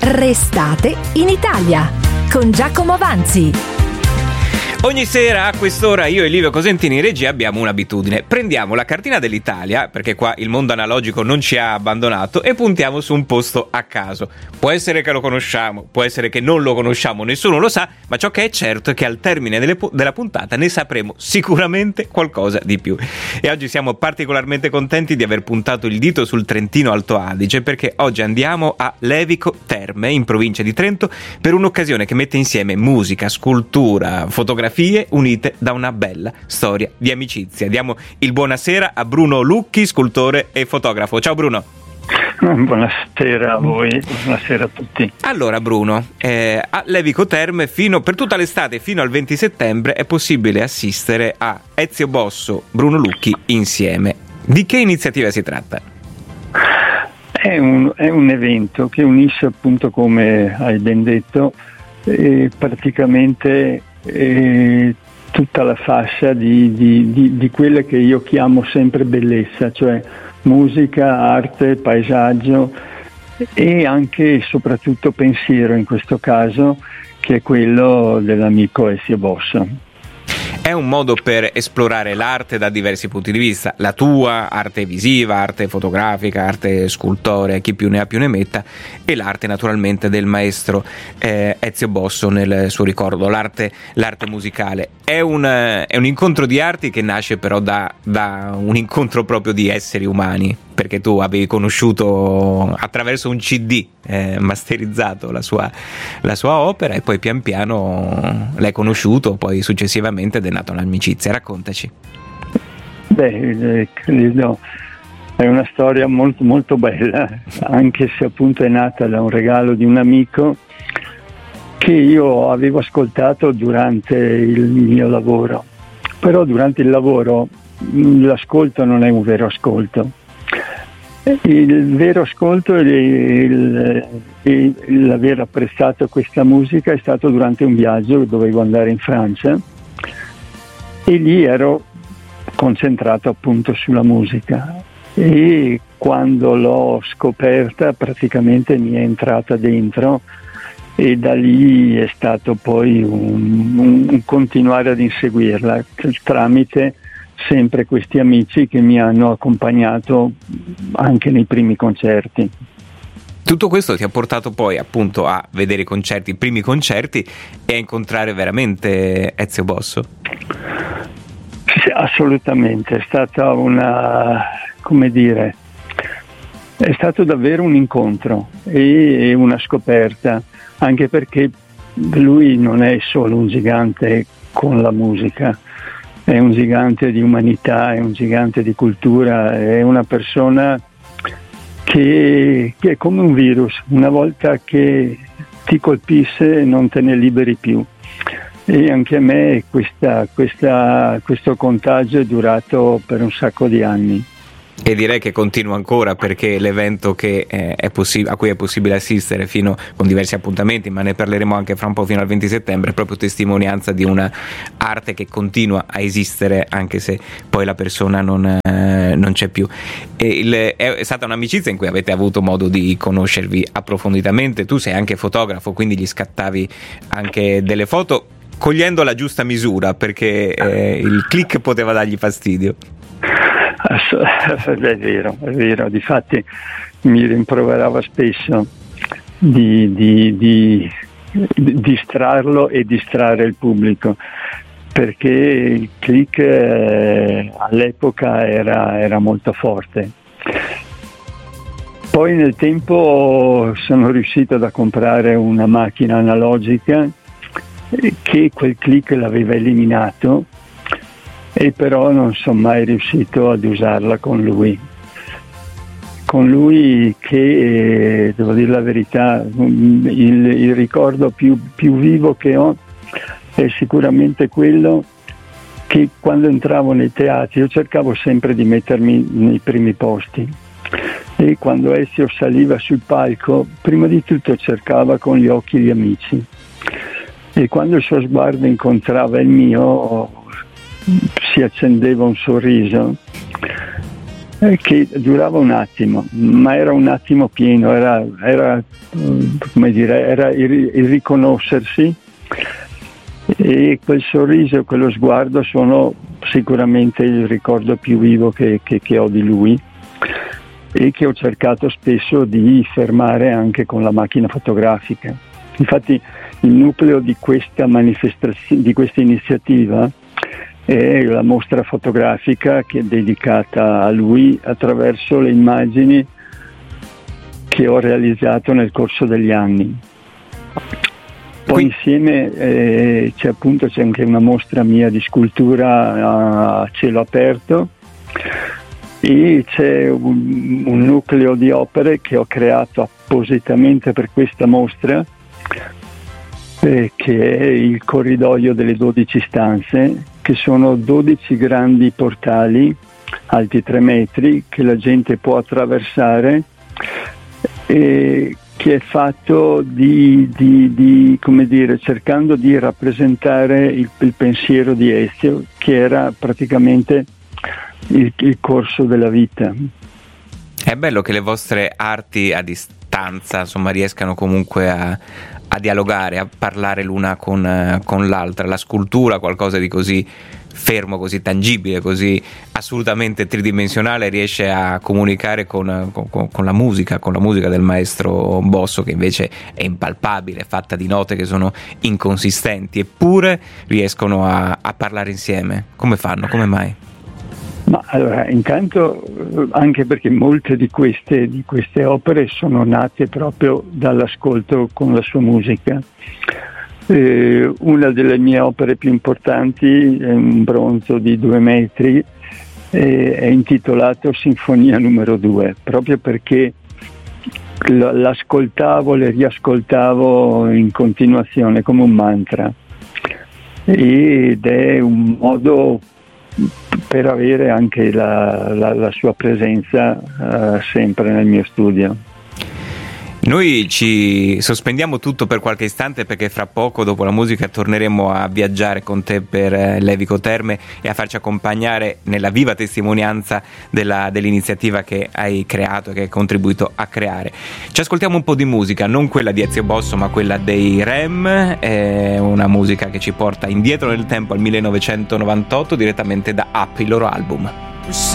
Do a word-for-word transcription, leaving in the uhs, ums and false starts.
Restate in Italia con Giacomo Vanzi. Ogni sera a quest'ora io e Livio Cosentini in regia abbiamo un'abitudine: prendiamo la cartina dell'Italia, perché qua il mondo analogico non ci ha abbandonato, e puntiamo su un posto a caso. Può essere che lo conosciamo, può essere che non lo conosciamo, nessuno lo sa, ma ciò che è certo è che al termine delle, della puntata ne sapremo sicuramente qualcosa di più. E oggi siamo particolarmente contenti di aver puntato il dito sul Trentino Alto Adige, perché oggi andiamo a Levico Terme, in provincia di Trento, per un'occasione che mette insieme musica, scultura, fotografia unite da una bella storia di amicizia. Diamo il buonasera a Bruno Lucchi, scultore e fotografo. Ciao Bruno. Buonasera a voi, buonasera a tutti. Allora Bruno, eh, a Levico Terme fino, per tutta l'estate fino al venti settembre è possibile assistere a Ezio Bosso, Bruno Lucchi insieme. Di che iniziativa si tratta? È un, è un evento che unisce, appunto, come hai ben detto, eh, praticamente e tutta la fascia di, di, di, di quelle che io chiamo sempre bellezza, cioè musica, arte, paesaggio e anche e soprattutto pensiero, in questo caso, che è quello dell'amico Ezio Bosso. È un modo per esplorare l'arte da diversi punti di vista, la tua arte visiva, arte fotografica, arte scultorea, chi più ne ha più ne metta, e l'arte naturalmente del maestro eh, Ezio Bosso nel suo ricordo, l'arte, l'arte musicale. È un, è un incontro di arti che nasce però da, da un incontro proprio di esseri umani, perché tu avevi conosciuto attraverso un C D eh, masterizzato la sua, la sua opera, e poi pian piano l'hai conosciuto, poi successivamente ed è nata un'amicizia. Raccontaci. Beh, credo è una storia molto molto bella, anche se appunto è nata da un regalo di un amico che io avevo ascoltato durante il mio lavoro. Però durante il lavoro l'ascolto non è un vero ascolto. Il vero ascolto e il, il, l'aver apprezzato questa musica è stato durante un viaggio. Dovevo andare in Francia e lì ero concentrato appunto sulla musica, e quando l'ho scoperta praticamente mi è entrata dentro, e da lì è stato poi un, un, un continuare ad inseguirla tramite sempre questi amici che mi hanno accompagnato anche nei primi concerti. Tutto questo ti ha portato poi appunto a vedere i concerti, i primi concerti, e a incontrare veramente Ezio Bosso? Sì, assolutamente, è stata una, come dire, è stato davvero un incontro e una scoperta, anche perché lui non è solo un gigante con la musica, è un gigante di umanità, è un gigante di cultura, è una persona che, che è come un virus, una volta che ti colpisce non te ne liberi più. E anche a me questa, questa, questo contagio è durato per un sacco di anni. E direi che continua ancora, perché l'evento che eh, è possi- a cui è possibile assistere fino con diversi appuntamenti, ma ne parleremo anche fra un po', fino al venti settembre, è proprio testimonianza di una arte che continua a esistere anche se poi la persona non, eh, non c'è più. E il, è, è stata un'amicizia in cui avete avuto modo di conoscervi approfonditamente. Tu sei anche fotografo, quindi gli scattavi anche delle foto cogliendo la giusta misura, perché eh, il click poteva dargli fastidio. È vero, è vero, difatti mi rimproverava spesso di, di, di, di distrarlo e distrarre il pubblico, perché il click eh, all'epoca era, era molto forte. Poi nel tempo sono riuscito a comprare una macchina analogica che quel click l'aveva eliminato, e però non sono mai riuscito ad usarla con lui. Con lui che, eh, devo dire la verità, il, il ricordo più, più vivo che ho è sicuramente quello che quando entravo nei teatri io cercavo sempre di mettermi nei primi posti, e quando Ezio saliva sul palco prima di tutto cercava con gli occhi gli amici, e quando il suo sguardo incontrava il mio si accendeva un sorriso eh, che durava un attimo, ma era un attimo pieno, era, era come dire, era il, il riconoscersi, e quel sorriso, quello sguardo sono sicuramente il ricordo più vivo che, che, che ho di lui, e che ho cercato spesso di fermare anche con la macchina fotografica. Infatti il nucleo di questa manifestazione, di questa iniziativa, è la mostra fotografica che è dedicata a lui attraverso le immagini che ho realizzato nel corso degli anni. Poi Qui... insieme eh, c'è appunto c'è anche una mostra mia di scultura a cielo aperto, e c'è un, un nucleo di opere che ho creato appositamente per questa mostra, eh, che è il corridoio delle dodici stanze, che sono dodici grandi portali alti tre metri che la gente può attraversare, e che è fatto di, di, di come dire, cercando di rappresentare il, il pensiero di Ezio, che era praticamente il, il corso della vita. È bello che le vostre arti a distanza, insomma, riescano comunque a, a dialogare, a parlare l'una con, con l'altra. La scultura, qualcosa di così fermo, così tangibile, così assolutamente tridimensionale, riesce a comunicare con, con, con la musica, con la musica del maestro Bosso, che invece è impalpabile, fatta di note che sono inconsistenti, eppure riescono a, a parlare insieme. Come fanno? Come mai? Ma allora, intanto anche perché molte di queste, di queste opere sono nate proprio dall'ascolto con la sua musica. Eh, una delle mie opere più importanti è un bronzo di due metri, eh, è intitolato Sinfonia numero due, proprio perché l'ascoltavo, le riascoltavo in continuazione come un mantra, ed è un modo per avere anche la, la, la sua presenza uh, sempre nel mio studio. Noi ci sospendiamo tutto per qualche istante, perché fra poco, dopo la musica, torneremo a viaggiare con te per Levico Terme e a farci accompagnare nella viva testimonianza della, dell'iniziativa che hai creato e che hai contribuito a creare. Ci ascoltiamo un po' di musica, non quella di Ezio Bosso ma quella dei Rem, è una musica che ci porta indietro nel tempo al millenovecentonovantotto, direttamente da Up, il loro album.